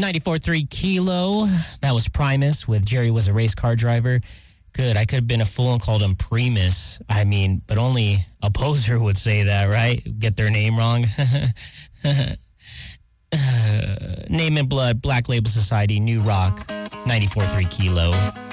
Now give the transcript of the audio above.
94.3 Kilo. That was Primus with Jerry Was a Race Car Driver. Good. I could have been a fool and called him Primus. I mean, but only a poser would say that, right? Get their name wrong. Name and Blood, Black Label Society, New Rock, 94.3 Kilo.